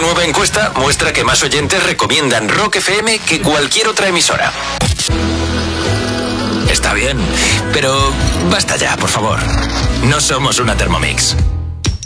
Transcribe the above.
nueva encuesta muestra que más oyentes recomiendan Rock FM que cualquier otra emisora. Está bien, pero basta ya, por favor. No somos una Thermomix.